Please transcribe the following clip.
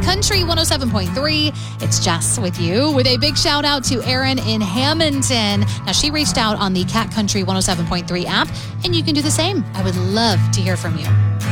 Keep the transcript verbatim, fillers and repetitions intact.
Country one oh seven point three. It's Jess with you with a big shout out to Erin in Hamilton. Now, she reached out on the Cat Country one oh seven point three app, and you can do the same. I would love to hear from you.